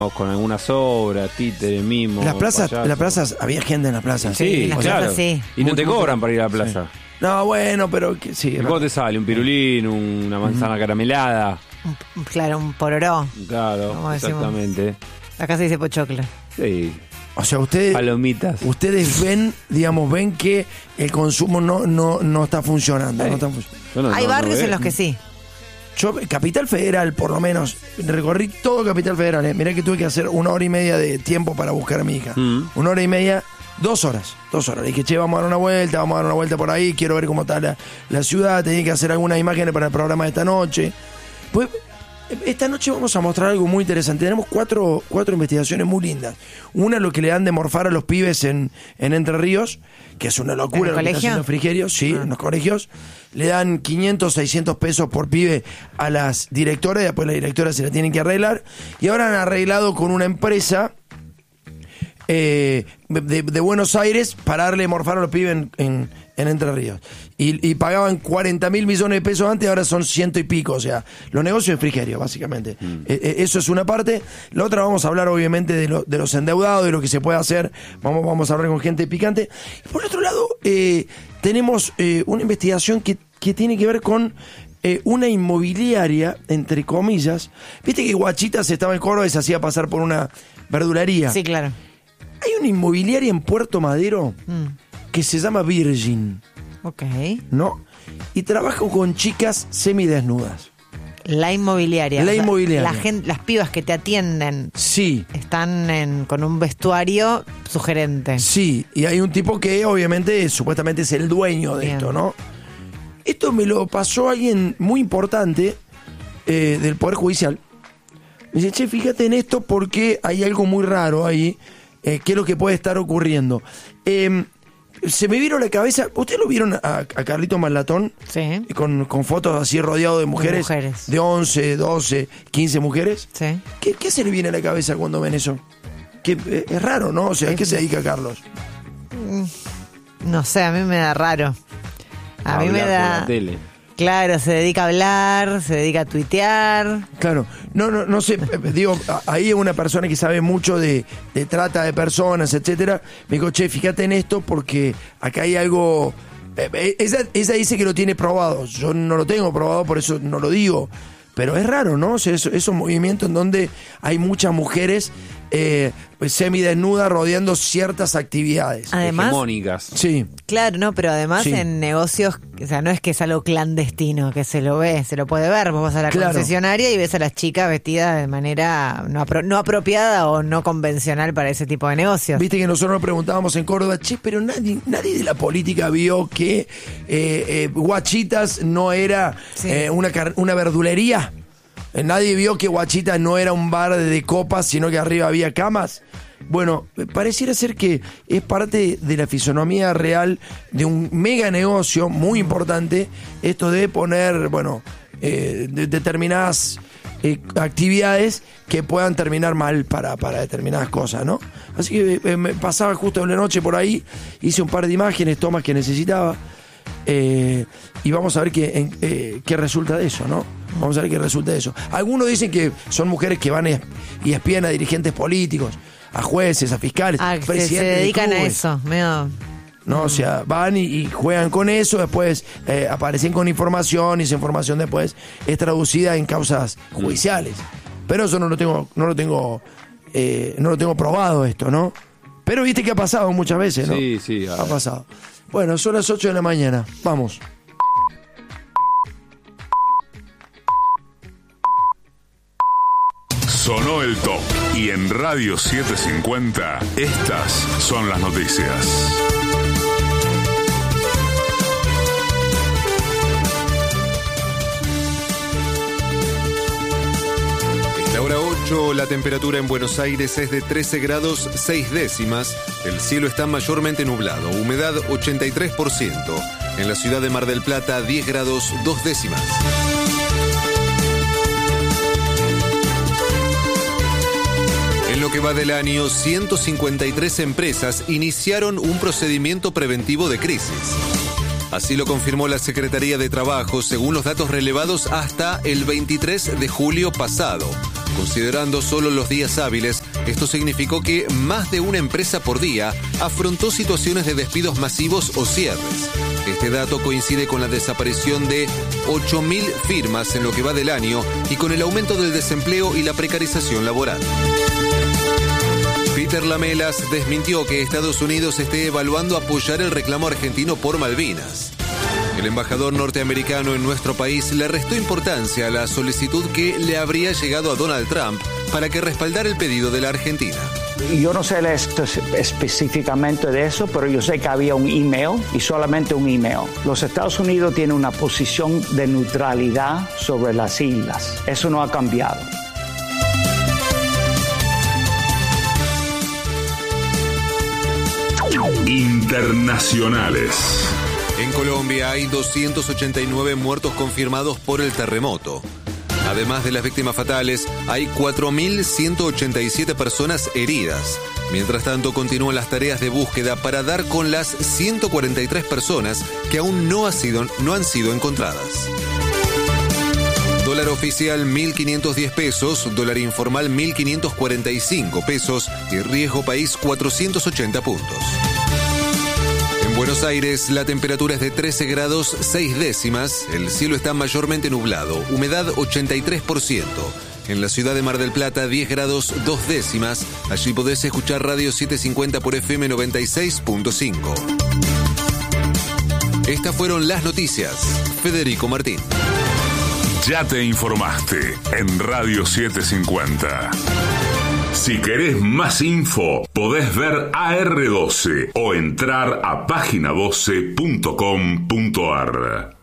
con algunas obras, títeres, mimos. Las plazas, había gente en las plazas. Sí, las claro. plazas, sí. Y no te cobran para ir a la plaza. Sí. No, bueno, pero sí. ¿Cómo te sale? ¿Un pirulín? ¿Una manzana caramelada? Claro, un pororó. Claro, Como decimos. exactamente. Acá se dice pochoclo. Sí. O sea, ustedes ven, ven que el consumo no está funcionando. No está funcionando. Hay barrios en los que sí. Yo, Capital Federal, por lo menos, recorrí todo Capital Federal. Mirá que tuve que hacer 1 hora y media de tiempo para buscar a mi hija. 1 hora y media, 2 horas. 2 horas. Y que, vamos a dar una vuelta por ahí, quiero ver cómo está la ciudad, tenía que hacer algunas imágenes para el programa de esta noche. Pues, esta noche vamos a mostrar algo muy interesante. Tenemos cuatro investigaciones muy lindas. Una, lo que le dan de morfar a los pibes en Entre Ríos, que es una locura. ¿En el colegio? En los frigerios, sí, en los colegios. Le dan 500, 600 pesos por pibe a las directoras, y después las directoras se la tienen que arreglar. Y ahora han arreglado con una empresa de Buenos Aires para darle morfar a los pibes en Entre Ríos. Y pagaban 40.000 millones de pesos antes, ahora son 100 y pico. O sea, los negocios de frigerio, básicamente. Eso es una parte. La otra, vamos a hablar obviamente de los endeudados, de lo que se puede hacer. Vamos a hablar con gente picante. Y por otro lado, tenemos una investigación que tiene que ver con una inmobiliaria, entre comillas. Viste que Guachitas estaba en Córdoba y se hacía pasar por una verdulería. Sí, claro. Hay una inmobiliaria en Puerto Madero que se llama Virgin. Ok. ¿No? Y trabaja con chicas semidesnudas. La inmobiliaria. La inmobiliaria. Las pibas que te atienden. Sí. Están con un vestuario sugerente. Sí, y hay un tipo que obviamente supuestamente es el dueño de esto, ¿no? Esto me lo pasó alguien muy importante del Poder Judicial. Me dice, che, fíjate en esto porque hay algo muy raro ahí. ¿Qué es lo que puede estar ocurriendo? Se me vino a la cabeza. ¿Ustedes lo vieron a Carlito Malatón? Sí. Con fotos así rodeado de mujeres. De 11, 12, 15 mujeres. Sí. ¿Qué se le viene a la cabeza cuando ven eso? Que es raro, ¿no? O sea, ¿a qué se dedica Carlos? No sé, a mí me da raro. A mí me da... Por la tele. Claro, se dedica a hablar, se dedica a tuitear. Claro, no sé, digo, ahí es una persona que sabe mucho de trata de personas, etcétera. Me dijo, che, fíjate en esto porque acá hay algo... Ella dice que lo tiene probado, yo no lo tengo probado, por eso no lo digo. Pero es raro, ¿no? O sea, esos movimientos en donde hay muchas mujeres semidesnudas rodeando ciertas actividades. Además, hegemónicas. Sí. Claro, no, pero además Sí. en negocios, o sea, no es que es algo clandestino, que se lo puede ver. Vos vas a la concesionaria y ves a las chicas vestidas de manera no apropiada o no convencional para ese tipo de negocios. Viste que nosotros nos preguntábamos en Córdoba, che, pero nadie de la política vio que Guachitas no era una verdulería. Nadie vio que Guachitas no era un bar de copas, sino que arriba había camas. Bueno, pareciera ser que es parte de la fisonomía real de un mega negocio muy importante, esto de poner, determinadas actividades que puedan terminar mal para determinadas cosas, ¿no? Así que me pasaba justo en la noche por ahí, hice un par de imágenes, tomas que necesitaba, y vamos a ver qué resulta de eso, ¿no? Vamos a ver qué resulta de eso. Algunos dicen que son mujeres que van y espían a dirigentes políticos, a jueces, a fiscales, que se dedican a eso, ¿no? O sea, van y juegan con eso, después aparecen con información y esa información después es traducida en causas judiciales. Pero eso no lo tengo probado esto, ¿no? Pero viste que ha pasado muchas veces, ¿no? Sí, ha pasado. Bueno, son las 8 de la mañana. Vamos. Sonó el top y en Radio 750 estas son las noticias. Es la hora 8, la temperatura en Buenos Aires es de 13 grados 6 décimas, el cielo está mayormente nublado, humedad 83%, en la ciudad de Mar del Plata 10 grados 2 décimas. En lo que va del año, 153 empresas iniciaron un procedimiento preventivo de crisis. Así lo confirmó la Secretaría de Trabajo, según los datos relevados hasta el 23 de julio pasado. Considerando solo los días hábiles, esto significó que más de una empresa por día afrontó situaciones de despidos masivos o cierres. Este dato coincide con la desaparición de 8.000 firmas en lo que va del año y con el aumento del desempleo y la precarización laboral. Peter Lamelas desmintió que Estados Unidos esté evaluando apoyar el reclamo argentino por Malvinas. El embajador norteamericano en nuestro país le restó importancia a la solicitud que le habría llegado a Donald Trump para que respaldara el pedido de la Argentina. Yo no sé específicamente de eso, pero yo sé que había un email y solamente un email. Los Estados Unidos tienen una posición de neutralidad sobre las islas. Eso no ha cambiado. Internacionales. En Colombia hay 289 muertos confirmados por el terremoto. Además de las víctimas fatales, hay 4.187 personas heridas. Mientras tanto, continúan las tareas de búsqueda para dar con las 143 personas que aún no han sido encontradas. Dólar oficial 1.510 pesos, dólar informal 1.545 pesos y riesgo país 480 puntos. En Buenos Aires, la temperatura es de 13 grados 6 décimas, el cielo está mayormente nublado, humedad 83%. En la ciudad de Mar del Plata, 10 grados 2 décimas, allí podés escuchar Radio 750 por FM 96.5. Estas fueron las noticias. Federico Martín. Ya te informaste en Radio 750. Si querés más info, podés ver AR12 o entrar a página12.com.ar.